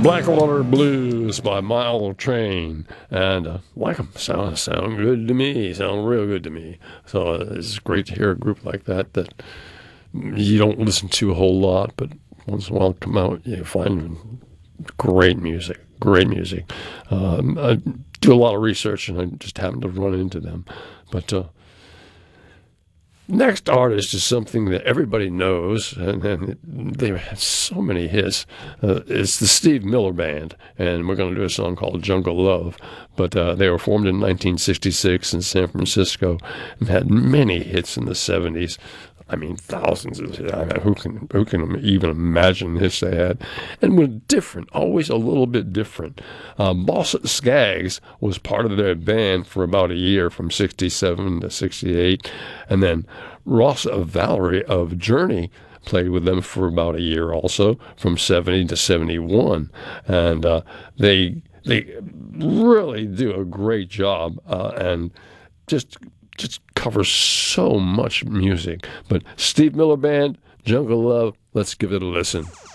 Blackwater Blues by Mile Train, and like them, sound good to me, sound real good to me. So it's great to hear a group like that you don't listen to a whole lot, but once in a while come out, you find great music, great music. I do a lot of research, and I just happen to run into them. But next artist is something that everybody knows, and they've had so many hits. It's the Steve Miller Band, and we're going to do a song called Jungle Love. But they were formed in 1966 in San Francisco and had many hits in the 70s. I mean, thousands of hits. I mean, who can even imagine the hits they had? And were different, always a little bit different. Boss Skaggs was part of their band for about a year, from 67 to 68. And then Ross Valory of Journey played with them for about a year also, from 70 to 71. And they really do a great job and just covers so much music. But Steve Miller Band, Jungle Love, let's give it a listen.